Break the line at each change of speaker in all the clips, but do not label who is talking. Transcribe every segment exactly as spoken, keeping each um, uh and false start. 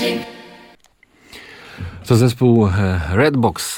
To zespół Redbox,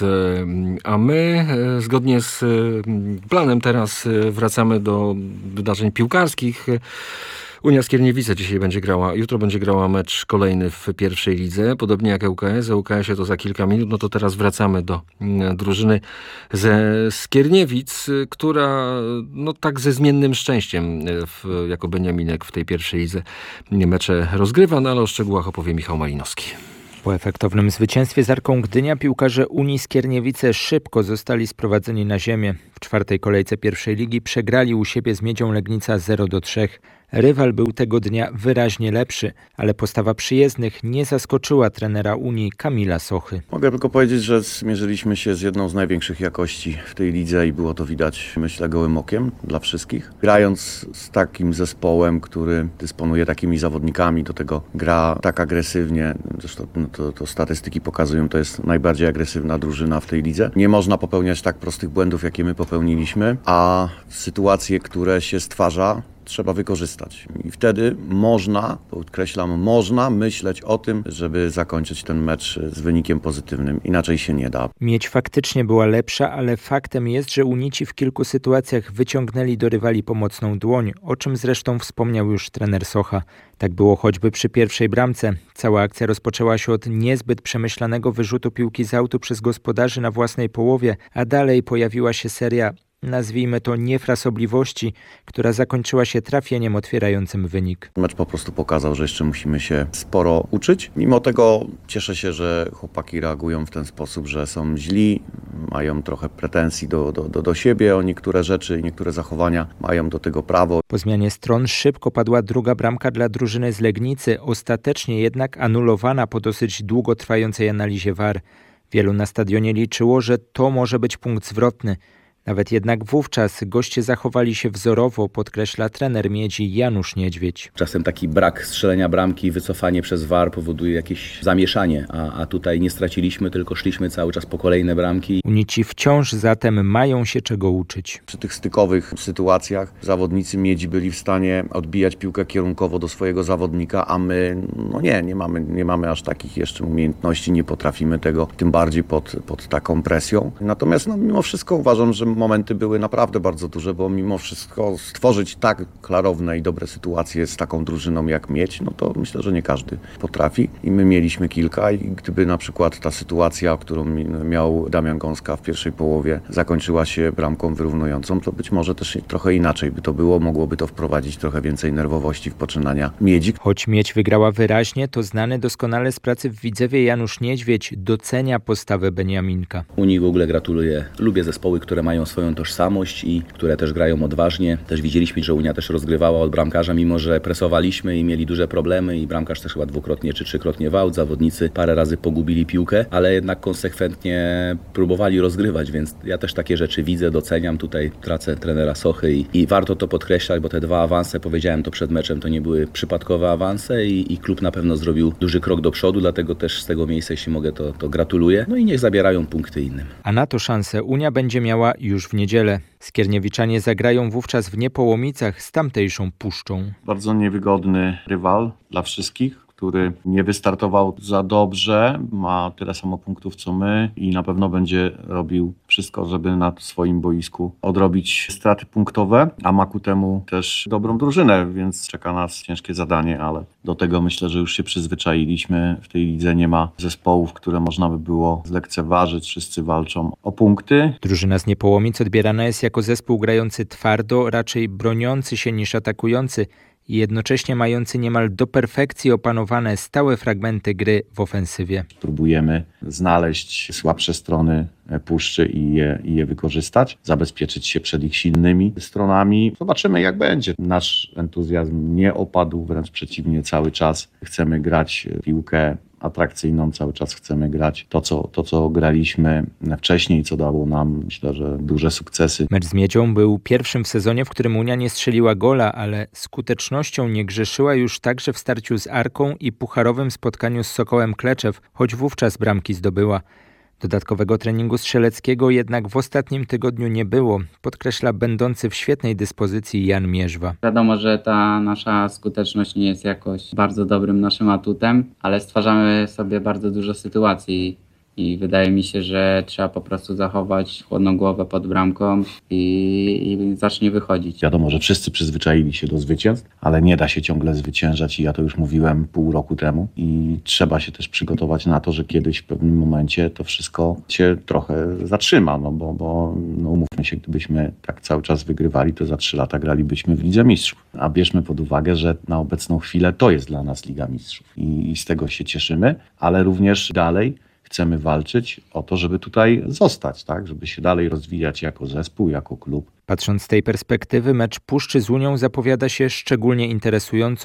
a my zgodnie z planem teraz wracamy do wydarzeń piłkarskich. Unia Skierniewice dzisiaj będzie grała, jutro będzie grała mecz kolejny w pierwszej lidze, podobnie jak ŁKS. O ŁKS-ie to za kilka minut, no to teraz wracamy do drużyny ze Skierniewic, która no tak ze zmiennym szczęściem w, jako Beniaminek w tej pierwszej lidze mecze rozgrywa, no ale o szczegółach opowie Michał Malinowski.
Po efektownym zwycięstwie z Arką Gdynia piłkarze Unii Skierniewice szybko zostali sprowadzeni na ziemię. W czwartej kolejce pierwszej ligi przegrali u siebie z Miedzią Legnica zero do trzech. Rywal był tego dnia wyraźnie lepszy, ale postawa przyjezdnych nie zaskoczyła trenera Unii Kamila Sochy.
Mogę tylko powiedzieć, że zmierzyliśmy się z jedną z największych jakości w tej lidze i było to widać, myślę, gołym okiem dla wszystkich. Grając z takim zespołem, który dysponuje takimi zawodnikami, do tego gra tak agresywnie, zresztą no to, to statystyki pokazują, to jest najbardziej agresywna drużyna w tej lidze. Nie można popełniać tak prostych błędów, jakie my popełniliśmy, a sytuacje, które się stwarza, trzeba wykorzystać. I wtedy można, podkreślam, można myśleć o tym, żeby zakończyć ten mecz z wynikiem pozytywnym. Inaczej się nie da.
Miedź faktycznie była lepsza, ale faktem jest, że Unici w kilku sytuacjach wyciągnęli do rywali pomocną dłoń, o czym zresztą wspomniał już trener Socha. Tak było choćby przy pierwszej bramce. Cała akcja rozpoczęła się od niezbyt przemyślanego wyrzutu piłki z autu przez gospodarzy na własnej połowie, a dalej pojawiła się seria, nazwijmy to, niefrasobliwości, która zakończyła się trafieniem otwierającym wynik.
Mecz po prostu pokazał, że jeszcze musimy się sporo uczyć. Mimo tego cieszę się, że chłopaki reagują w ten sposób, że są źli, mają trochę pretensji do, do, do, do siebie o niektóre rzeczy i niektóre zachowania, mają do tego prawo.
Po zmianie stron szybko padła druga bramka dla drużyny z Legnicy, ostatecznie jednak anulowana po dosyć długotrwającej analizie V A R. Wielu na stadionie liczyło, że to może być punkt zwrotny. Nawet jednak wówczas goście zachowali się wzorowo, podkreśla trener Miedzi Janusz Niedźwiedź.
Czasem taki brak strzelenia bramki, wycofanie przez V A R powoduje jakieś zamieszanie, a, a tutaj nie straciliśmy, tylko szliśmy cały czas po kolejne bramki.
Unici wciąż zatem mają się czego uczyć.
Przy tych stykowych sytuacjach zawodnicy Miedzi byli w stanie odbijać piłkę kierunkowo do swojego zawodnika, a my no nie, nie mamy, nie mamy aż takich jeszcze umiejętności, nie potrafimy tego, tym bardziej pod, pod taką presją. Natomiast no, mimo wszystko uważam, że momenty były naprawdę bardzo duże, bo mimo wszystko stworzyć tak klarowne i dobre sytuacje z taką drużyną jak Miedź, no to myślę, że nie każdy potrafi. I my mieliśmy kilka i gdyby na przykład ta sytuacja, którą miał Damian Gąska w pierwszej połowie, zakończyła się bramką wyrównującą, to być może też trochę inaczej by to było, mogłoby to wprowadzić trochę więcej nerwowości w poczynania Miedzi.
Choć Miedź wygrała wyraźnie, to znany doskonale z pracy w Widzewie Janusz Niedźwiedź docenia postawę Beniaminka.
Unii w ogóle gratuluję. Lubię zespoły, które mają swoją tożsamość i które też grają odważnie. Też widzieliśmy, że Unia też rozgrywała od bramkarza, mimo że presowaliśmy i mieli duże problemy i bramkarz też chyba dwukrotnie czy trzykrotnie w aut. Zawodnicy parę razy pogubili piłkę, ale jednak konsekwentnie próbowali rozgrywać, więc ja też takie rzeczy widzę, doceniam tutaj pracę trenera Sochy i, i warto to podkreślać, bo te dwa awanse, powiedziałem to przed meczem, to nie były przypadkowe awanse i, i klub na pewno zrobił duży krok do przodu, dlatego też z tego miejsca, jeśli mogę, to, to gratuluję. No i niech zabierają punkty innym.
A na to szansę Unia będzie miała już w niedzielę. Skierniewiczanie zagrają wówczas w Niepołomicach z tamtejszą Puszczą.
Bardzo niewygodny rywal dla wszystkich, który nie wystartował za dobrze, ma tyle samo punktów co my i na pewno będzie robił wszystko, żeby na swoim boisku odrobić straty punktowe, a ma ku temu też dobrą drużynę, więc czeka nas ciężkie zadanie, ale do tego myślę, że już się przyzwyczailiśmy. W tej lidze nie ma zespołów, które można by było zlekceważyć, wszyscy walczą o punkty.
Drużyna z Niepołomic odbierana jest jako zespół grający twardo, raczej broniący się niż atakujący, i jednocześnie mający niemal do perfekcji opanowane stałe fragmenty gry w ofensywie.
Próbujemy znaleźć słabsze strony Puszczy i je, i je wykorzystać, zabezpieczyć się przed ich silnymi stronami. Zobaczymy, jak będzie. Nasz entuzjazm nie opadł, wręcz przeciwnie, cały czas chcemy grać w piłkę atrakcyjną, cały czas chcemy grać to co, to, co graliśmy wcześniej, co dało nam, myślę, że duże sukcesy.
Mecz z Miedzią był pierwszym w sezonie, w którym Unia nie strzeliła gola, ale skutecznością nie grzeszyła już także w starciu z Arką i pucharowym spotkaniu z Sokołem Kleczew, choć wówczas bramki zdobyła. Dodatkowego treningu strzeleckiego jednak w ostatnim tygodniu nie było, podkreśla będący w świetnej dyspozycji Jan Mierzwa.
Wiadomo, że ta nasza skuteczność nie jest jakoś bardzo dobrym naszym atutem, ale stwarzamy sobie bardzo dużo sytuacji i wydaje mi się, że trzeba po prostu zachować chłodną głowę pod bramką i, i zacznie wychodzić.
Wiadomo, że wszyscy przyzwyczaili się do zwycięstw, ale nie da się ciągle zwyciężać i ja to już mówiłem pół roku temu i trzeba się też przygotować na to, że kiedyś w pewnym momencie to wszystko się trochę zatrzyma, no bo, bo no umówmy się, gdybyśmy tak cały czas wygrywali, to za trzy lata gralibyśmy w Lidze Mistrzów. A bierzmy pod uwagę, że na obecną chwilę to jest dla nas Liga Mistrzów i, i z tego się cieszymy, ale również dalej chcemy walczyć o to, żeby tutaj zostać, tak? Żeby się dalej rozwijać jako zespół, jako klub.
Patrząc z tej perspektywy, mecz Puszczy z Unią zapowiada się szczególnie interesująco